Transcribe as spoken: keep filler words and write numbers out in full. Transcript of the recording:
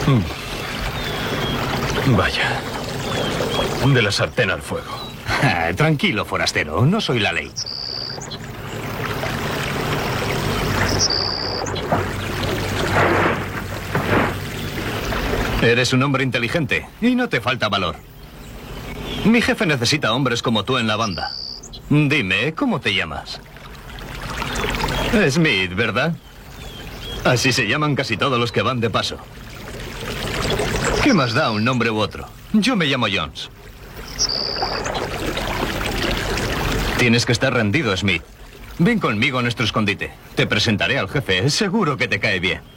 Vaya. De la sartén al fuego. Ah, tranquilo, forastero. No soy la ley. Eres un hombre inteligente y no te falta valor. Mi jefe necesita hombres como tú en la banda. Dime, ¿cómo te llamas? Smith, ¿verdad? Así se llaman casi todos los que van de paso. ¿Qué más da un nombre u otro? Yo me llamo Jones. Tienes que estar rendido, Smith. Ven conmigo a nuestro escondite. Te presentaré al jefe. Seguro que te cae bien.